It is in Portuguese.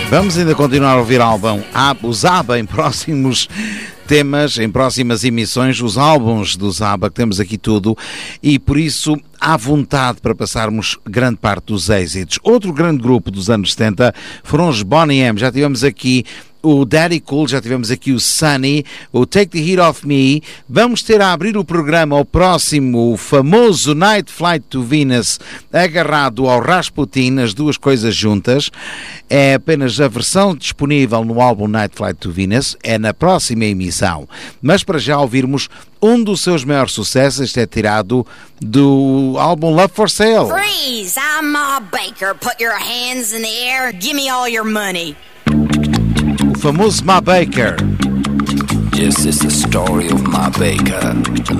Vamos ainda continuar a ouvir os ABBA em próximos temas, em próximas emissões, os álbuns dos ABBA, que temos aqui tudo, e por isso há vontade para passarmos grande parte dos êxitos. Outro grande grupo dos anos 70 foram os Boney M. Já tivemos aqui o Daddy Cool, já tivemos aqui o Sunny, o Take the Heat Off Me. Vamos ter a abrir o programa ao próximo, o famoso Night Flight to Venus, agarrado ao Rasputin, as duas coisas juntas. É apenas a versão disponível no álbum Night Flight to Venus, é na próxima emissão. Mas para já ouvirmos um dos seus maiores sucessos, este é tirado do álbum Love for Sale. Freeze! I'm Ma Baker. Put your hands in the air. Give me all your money. O famoso Ma Baker. This is the story of Ma Baker.